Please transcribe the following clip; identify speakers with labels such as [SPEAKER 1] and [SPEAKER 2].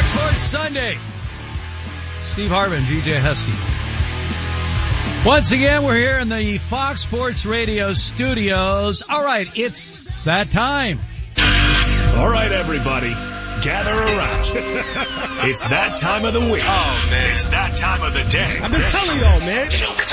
[SPEAKER 1] Sports Sunday. Steve Harvin, GJ Husky. Once again, we're here in the Fox Sports Radio studios. All right, it's that time.
[SPEAKER 2] All right, everybody, gather around. It's that time of the week.
[SPEAKER 3] Oh, man.
[SPEAKER 2] It's that time of the day.
[SPEAKER 3] I've been telling y'all, man.